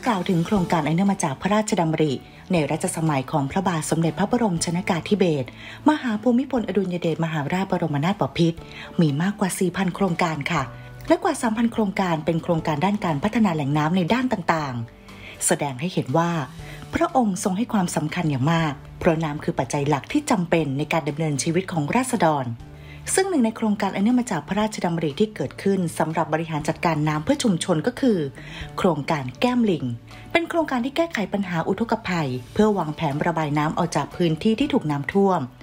ล่าวถึงโครงการอันเนื่องมาจากพระราชดำริในรัชสมัยของพระบาทสมเด็จพระบรมชนกาธิเบศรมหาภูมิพลอดุลยเดชมหาราชบรมนาถบพิตรมีมากกว่า 4,000 โครงการค่ะและกว่า 3,000 โครงการเป็นโครงการด้านการพัฒนาแหล่งน้ำในด้านต่างๆแสดงให้เห็นว่าพระองค์ทรงให้ความสำคัญอย่างมากเพราะน้ำคือปัจจัยหลักที่จำเป็นในการดำเนินชีวิตของราษฎรซึ่งหนึ่งในโครงการอันเนื่องมาจากพระราชดำริที่เกิดขึ้นสำหรับบริหารจัดการน้ำเพื่อชุมชนก็คือโครงการแก้มลิงเป็นโครงการที่แก้ไขปัญหาอุทกภัยเพื่อวางแผนระบายน้ำออกจากพื้นที่ที่ถูกน้ำท่วม